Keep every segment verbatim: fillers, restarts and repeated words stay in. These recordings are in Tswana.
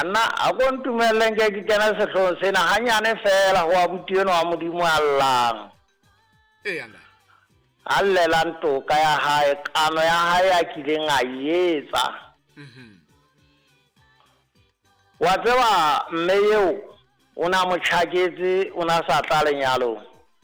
Anna a go ntumelle nke ke kena setlo sena hanyane fela ho abuti eno wa modimo Allah. Eh anda. Alle la ntoka ya hae kano ya hae a kileng a etsa. Mhm. Wa tseba mme eo ona mo tshaketse ona sa tla lenyalo.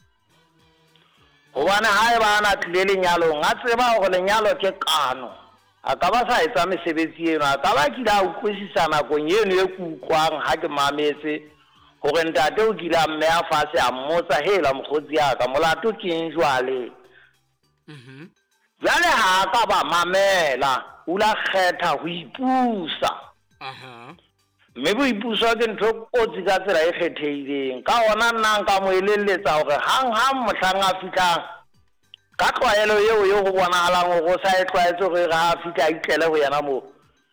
Hobane hae ba ana tlile lenyalo nga tseba hore lenyalo ke kano. A ka ba sa etsa mesebetsi eno a ka ba kila utlwisisa nakong eno e kutlwang ha ke mametse hore ntate o kila mme a fatshe a mmotsa hela mokgotsi ya ka molato ke eng jwale. Mhm. Jwale ha ka ba mamela o la kgetha ho ipusa. Aha. Mme boipuso ke ntho kotsi ka tsela e kgethehileng ka ona nna nka mo elelletsa hore hang hang mohlang a fihlang ka tlwaelo eo eo ho bonahalang hore o sa e tlwaetse hore ha a fihla a itlele ho yena moo.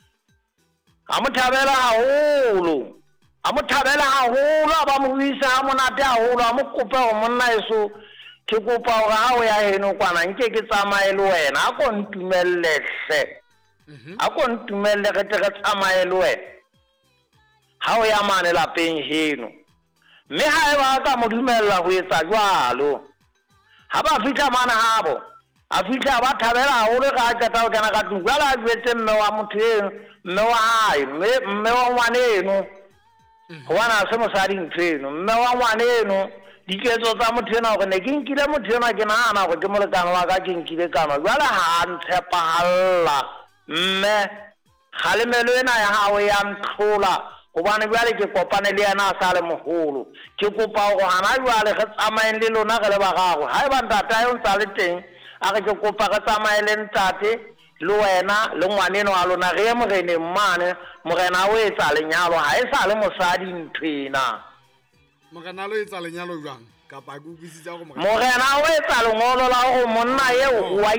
A mo thabela haholo a mo thabela haholo a ba mo buisa ha monate haholo a mo kopa hore monna eso ke kopa hore ha o ya heno kwana nke ke tsamaye le wena a ko ntumelle hle. Mhm. A ko ntumelle re tle re tsamaye le wena ha o ya mane lapeng heno. Mme ha e ba ka mo dumella ho etsa jwalo ha ba fihla mana habo a fihla ba thabela haholo ka qeta ho kena ka tlung jwale a jwetse mme wa motho eno mme wa hae mme wa ngwaneno hobane a se mosadi ntho eno mme wa ngwaneno diketso tsa motho ena hore ne ke nkile motho ena ke nahana hore ke molekane wa ka ke nkile kano jwale ha a ntshepahalla mme kgalemelo ena ya hao ya ntlhola hobane jwale ke kopane le yena a sa le moholo ke kopa hore hana jwale re tsamaeng le lona re le ba gago ha eba ntate a yo ntsa le teng a re ke kopa re tsamaye le ntate le wena le ngwaneno wa lona re ye moreneng mane morena o etsa lenyalo ha e sa le mosadi nthwena. Morena lo etsa lenyalo jwang kapa ke utlwisitse hore morena o etsa lengolo la hore monna eo wa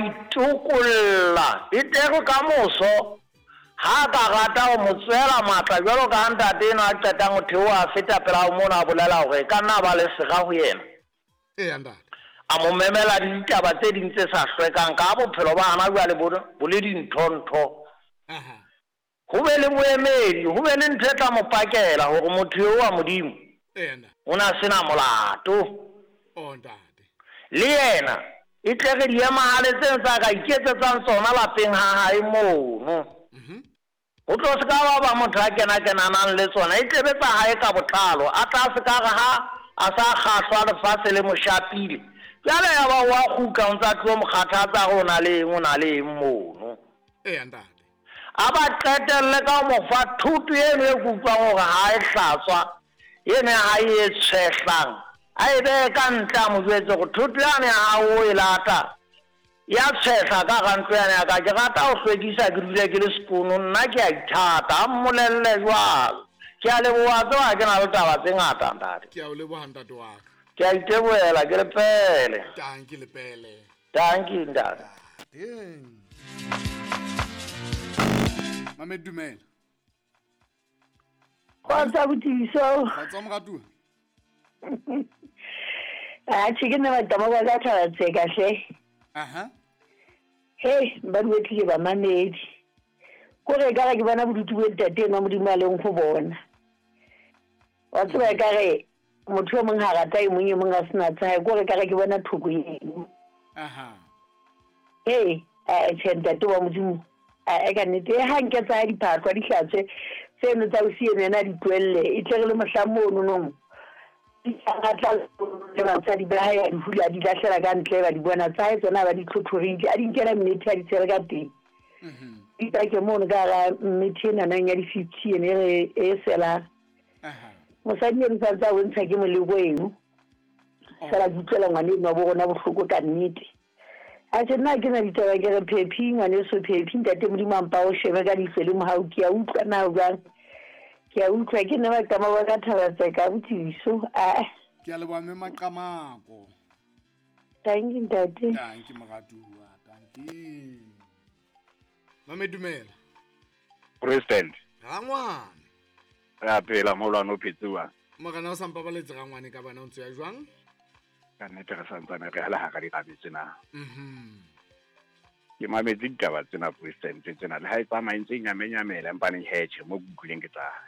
itukolla e teng ka moso ha ka rata ho mo tswela matla jwalo ka ntate eno a qetang ho theoha a feta pela ho mona a bolela hore ka nna ba le sega ho yena. Eh anda. A mo memela ditaba tse ding tse sa hlwekang ka bophelo ba hana jwale bo le dintho-ntho. Aha. Ho be le boemedi ho be le ntho e tla mo pakela hore motho eo wa modimo Eh anda. o na sena molato. O ntate. Le yena e tle re di emahale tse tsa ka iketsetsang tsona lapeng ha hae mono. Mhm. Ho tlo se ka ba ba motho a kena kenanang le tsona e tlebe tsa hae ka botlalo a tla se ka re ha a sa kgahlwa lefatshe le mo shapile jwale ya ba wa kgutla o ntsa tlo mo kgathatsa ho na le eng o na le eng mono. Eh ntate. A ba qetelle ka mo fa thuto eno e kutlwang hore ha e hlatswa ene ha e tshehlang a e be ka ntle mo jwetse go thuto yane ha o e lata ya tshehla ka ga ntlo yane ya ka ke rata ho hlwekisa ke dule ke le sepono nna ke a ithata a mmolelle jwalo ke a leboha tsewa ke na le taba tse ngata ntate. Ke a o leboha ntate wa ka. Ke a itebohela ke le pele. Tanki le pele. Tanki ntate. Ding. Mame dumela. Kwatsa butiso. Kwatsa moratuwa. Ah chikene ba tama ba ka tla tse kahle. Aha. Hey, ba re tlile ba mamedi. Ko re ka ke bana bodutu bo tate no modimo a leng go bona. Wa tswa ka re motho o mong ha rata e mong e mong a sena tsa ko re ka ke bona thuko eng. Aha. Hey, eh tsenta to wa modimo. A ka nete ha nke tsa di phatwa di hlatse se no tsa o siene na di twelle e tle le mohlamo no no. Ga tla le ba tsa di ba ya di hula di lahlela ka ntle ba di bona tsa e tsona ba di tlhotlhorile a di nkela nnete a di tsere ka teng. Mhm. Di ta ke mo ga ra mmethena nang ya di fifty ene re e sela. Aha. Mosadi re sa tsa o ntsha ke molego eno. Sala di tsela ngwane no bo gona bohloko ka nnete. A tsena ke na ditaba ke re phephi ngwane so phephi ntate modimo ampa o shebe ka difele mo ha o ke a utlwa na ga ke a utlwa ke ne ba ka ma ba ka thalatsa ka butiso a Ke a leboha mme maqamako. Tanki ntate. Tanki moratuwa tanki. Mame dumela. President. Ha ngwana. Ra phela molwana o phetsuwa. Morena o sampa ba letsa ga ngwane ka bana o ntse ya jwang? Ka nnete re santsane re ala ha ka di tsena. Mhm. Ke mametse ditaba tsena President tsena le ha e tsamaye ntse nyamenyamela empa ne hetche mo bukuleng ke tsa